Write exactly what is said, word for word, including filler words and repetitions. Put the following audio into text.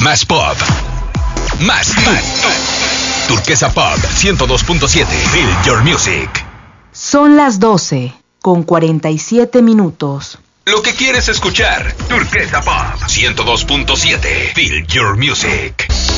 Más pop. Más tú. Turquesa Pop ciento dos punto siete. Feel your music. Son las doce con cuarenta y siete minutos. Lo que quieres escuchar. Turquesa Pop ciento dos punto siete. Feel your music.